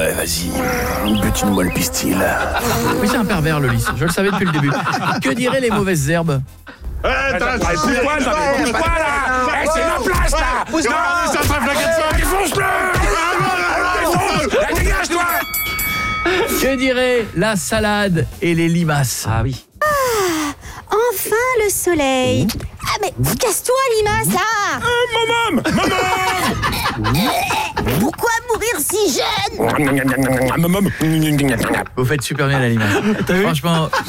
Ouais, vas-y, butine-moi le pistil. Oui, c'est un pervers, le lys. Je le savais depuis le début. Que diraient les mauvaises herbes? Pousse-toi, là. C'est ma place, là. Pousse-toi. Non, c'est un trafic de sang. Défonce-le. Dégage-toi. Que diraient la salade et les limaces? Ah oui. Enfin le soleil. Ah mais casse-toi limace là. Pourquoi mourir si jeune? Vous faites super bien la limace. Franchement,